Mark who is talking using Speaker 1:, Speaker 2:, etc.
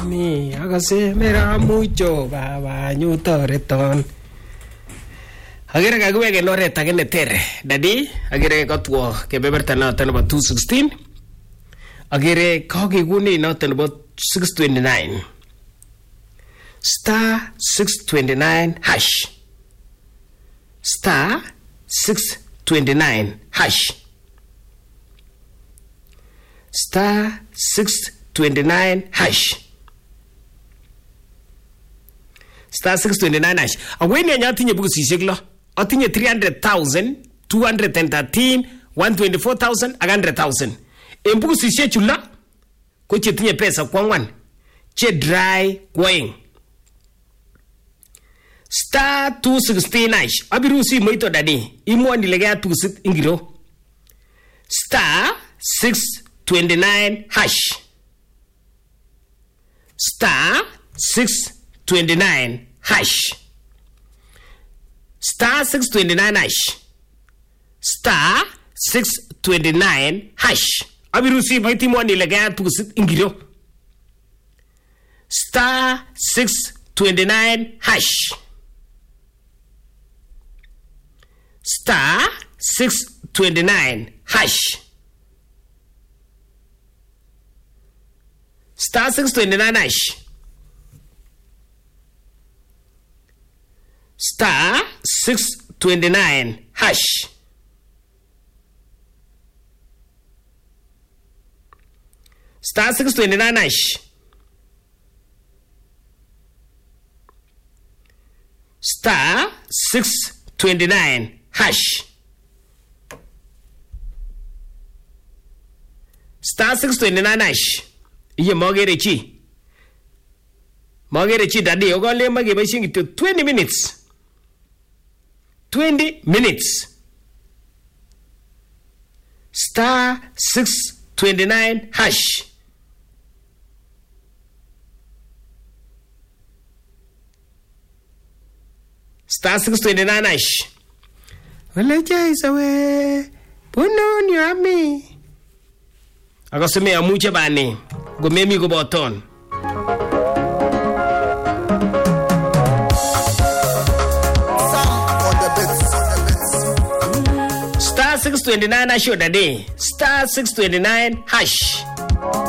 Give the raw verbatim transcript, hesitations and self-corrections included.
Speaker 1: Mi akase mera mucho baba nyutoreton. Agere kakiweken oret age neter. Dadi, agere kotwo kebeberta noton nebo two sixteen. Agere kakekune noton nebo six twenty-nine. Star six twenty-nine hash. Star six twenty-nine hash. Star six twenty-nine hash. Star six twenty-nine hash. Aweni anya tinye bukusishek lo. Atinye three hundred thousand, two hundred thirteen, one hundred twenty-four thousand, one hundred thousand. En bukusishek chula ko che tinye pesa kwangwan. Che dry kweng. Star two sixteen hash. Abirusi moito dadi. Imwani legea tukusit ingiro. Star six twenty-nine hash. Star six twenty-nine hash. Star six twenty-nine hash. Star six twenty-nine hash. Abirusi moiti mwani legea tukusit ingiro. Star six twenty-nine hash. Star six twenty-nine hash. Star six twenty-nine hash. Star six twenty-nine hash. Star six twenty-nine hash. Star six twenty-nine hash. Star six twenty-nine hash. Iye mogere chi. Mogere chi dadi ogole mage bashingi to twenty minutes. twenty minutes. Star six twenty-nine hash. Star six twenty-nine hash. Wala jaisa we. Puno ni ami. Akaseme amuche bani. Gomemi go boton. Star six twenty-nine hash dade. Star six twenty-nine hash.